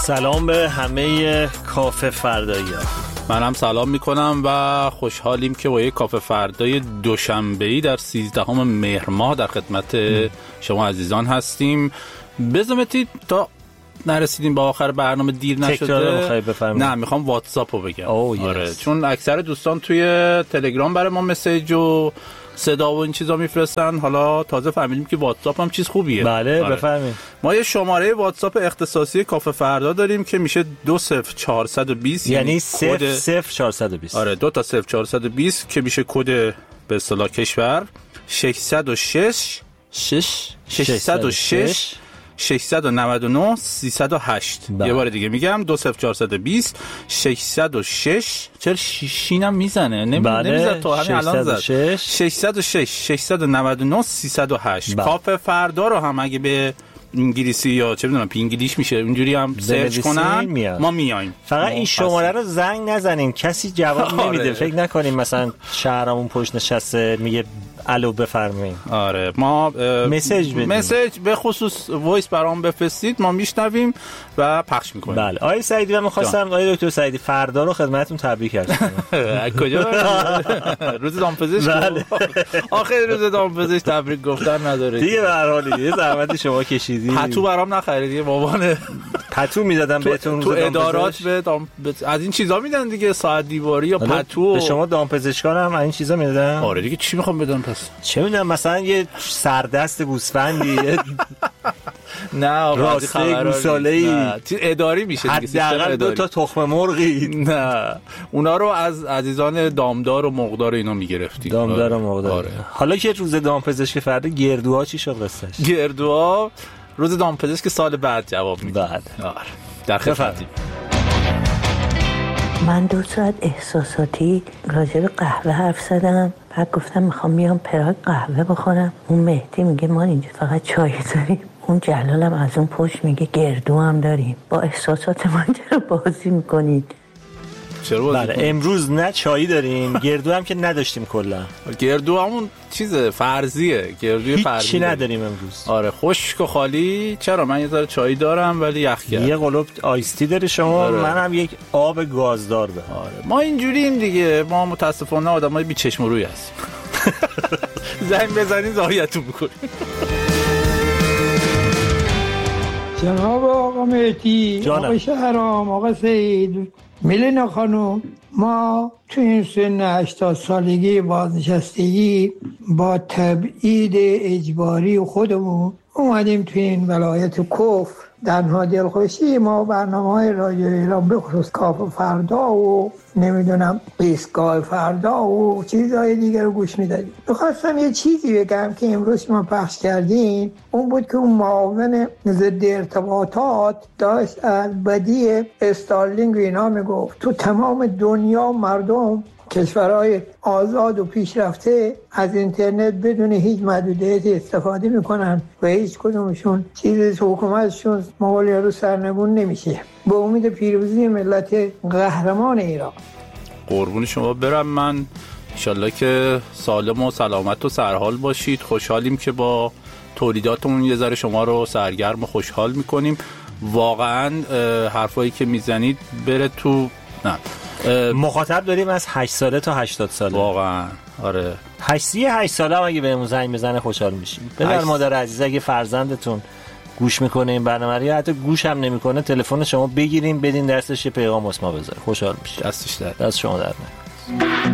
سلام به همه کافه فردایی‌ها. من هم سلام میکنم و خوشحالیم که با یک کافه فردای دوشنبه‌ای در 13 مهر ماه در خدمت شما عزیزان هستیم. بزمتی تا نرسیدیم با آخر برنامه دیر نشده. نه میخوام واتساپ رو بگم. آره چون اکثر دوستان توی تلگرام برای ما مسیج و صدا و این چیزا میفرستن. حالا تازه فهمیدیم که واتساپ هم چیز خوبیه. بله بفرمایید. ما یه شماره واتساپ اختصاصی کافه فردا داریم که میشه 20420 یعنی 00420. آره 2 تا 0420 که میشه کد به اصطلاح کشور 606 699 308. یه بار دیگه میگم 20420 606 چرا شینم میزنه نمیزد تو همین الان زد 606 699 308. کافه فردا رو هم اگه به انگلیسی یا چه میدونم پینگلیش میشه اونجوری هم سرچ کنن ما میایم. فقط این شماره رو زنگ نزنین کسی جواب نمیده. فکر نکنیم مثلا شهرمون پشت نشسته میگه الو بفرمایید. آره ما مسیج به خصوص وایس برام بفرستید ما میشنویم و پخش میکنیم. بله آقای سعیدی من می‌خواستم آقای دکتر سعیدی فردا رو خدمتتون تبریک عرض کنم. کجا روز دامپزشک؟ بله. آخه روز دامپزشک تبریک گفتن نداره دیگه. به هر حال دیگه زحمت شما کشیدی. پتو برام نخریدی بابا. پتو میدادم بهتون تو ادارات از این چیزا میدن دیگه ساعت دیواری یا پتو. به شما دامپزشکان هم این چیزا میدادن؟ آره دیگه چی میخوام بدم پس؟ چه میدونم مثلا یه سردست گوسفندی نه راسته گوساله‌ای اداری میشه دیگه سیستم اداری. 2 تا تخم مرغی نه اونا رو از عزیزان دامدار و مقدار اینا میگرفتیم. دامدار و مقدار. آره. حالا که روز دامپزشک فردا گردوها چی شد قصهش؟ گردوها روز دامپزشک سال بعد جواب میده. بعد آره در خدمتیم. من 2 ساعت احساساتی راجع به قهوه حرف زدم. بعد گفتم میخوام بیام پراگ قهوه بخورم. اون مهدی میگه ما اینجا فقط چای داریم. اون جلالم از اون پشت میگه گردو هم داریم. با احساسات من چرا بازی میکنید؟ بله امروز نه چایی داریم گردو هم که نداشتیم کلا. گردو همون چیز فرضیه. گردوی فرضی چی نداریم امروز. آره خشک و خالی. چرا من یه ذره چای دارم ولی یخ کرد. یه قلوب آیستی داری شما. آره. منم یک آب گازدار به. آره ما اینجوریم دیگه. ما متاسفانه آدمای بی چشم و روی هستیم. زنگ بزنید زایتون میکنیم. جناب آقا مهدی، آقا شهرام، آقا سعید، میلینا خانم، ما تو این سن 80 سالگی بازنشستگی با تبعید اجباری خودمون اومدیم تو این ولایت کفر. تنها دلخوشی ما برنامه‌های رادیو ایران به خصوص کافه فردا و نمیدونم ایستگاه فردا و چیزهای دیگر رو گوش میدادیم. میخواستم یه چیزی بگم که امروز ما پخش کردیم. اون بود که اون معاون ضد ارتباطات داشت از بدی استارلینگ و اینا میگفت تو تمام دنیا مردم کشورهای آزاد و پیشرفته از اینترنت بدون هیچ محدودیتی استفاده میکنن و هیچ کدومشون چیزی حکومتشون مغولی رو سرنگون نمیشه. به امید پیروزی ملت قهرمان ایران. قربون شما برم. من انشالله که سالم و سلامت و سرحال باشید. خوشحالیم که با تولیداتمون یه ذره شما رو سرگرم و خوشحال میکنیم. واقعا حرفایی که میزنید بره تو نه مخاطب داریم از 8 ساله تا 80 ساله. واقعا آره 8 ساله هم اگه بهمون زنگ بزنه خوشحال میشیم. بذار مادر عزیز اگه فرزندتون گوش میکنه این برنامه رو یا حتی گوش هم نمیکنه تلفن شما بگیریم بدین دستش یه پیغام واسه ما بذاره خوشحال میشه. دستش در دست شما در